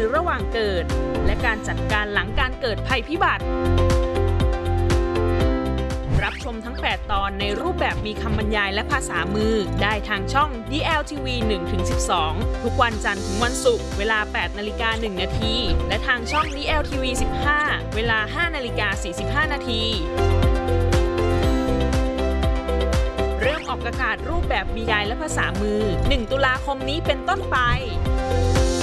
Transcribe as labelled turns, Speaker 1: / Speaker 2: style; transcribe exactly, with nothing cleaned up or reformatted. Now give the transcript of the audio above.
Speaker 1: อระหว่างเกิดและการจัดการหลังการเกิดภัยพิบัติรับชมทั้งแปดตอนในรูปแบบมีคำบรรยายและภาษามือได้ทางช่อง ดี แอล ที วี หนึ่งถึงสิบสอง ทุกวันจันทร์ถึงวันศุกร์เวลา แปดนาฬิกาหนึ่งนาทีและทางช่อง ดี แอล ที วี สิบห้า เวลา ห้านาฬิกาสี่สิบห้านาทีเริ่มออกอากาศรูปแบบบรรยายและภาษามือหนึ่งตุลาคมนี้เป็นต้นไป